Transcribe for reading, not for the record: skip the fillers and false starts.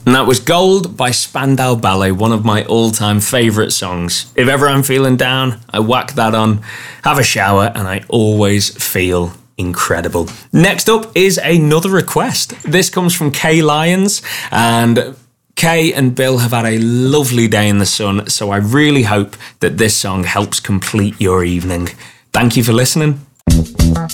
And that was Gold by Spandau Ballet, one of my all-time favourite songs. If ever I'm feeling down, I whack that on, have a shower, and I always feel incredible. Next up is another request. This comes from Kay Lyons, and Kay and Bill have had a lovely day in the sun, so I really hope that this song helps complete your evening. Thank you for listening.